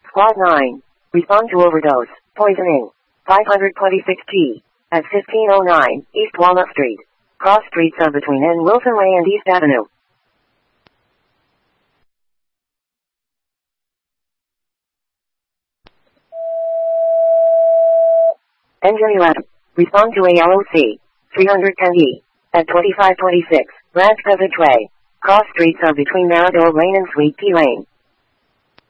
Squad 9. Respond to overdose. Poisoning. 526G. At 1509 East Walnut Street. Cross streets of between N. Wilson Way and East Avenue. Engine 11. Respond to ALOC. 310E. At 2526 Ranch Passage Way. Cross streets of between Marador Lane and Sweet Pea Lane.